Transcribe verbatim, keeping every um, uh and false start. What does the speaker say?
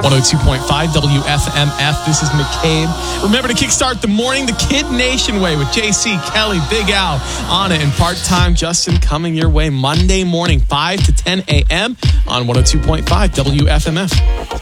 one oh two point five W F M F. This is McCabe. Remember to kickstart the morning the Kid Nation way with J C, Kelly, Big Al, Anna, and part-time Justin coming your way Monday morning, five to ten a.m. on one oh two point five W F M F.